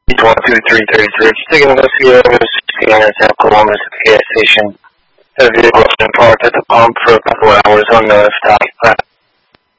12333. Just taking a Whiskey over 69 South Columbus at the gas station. Had a vehicle been parked at the pump for a couple hours on the left top.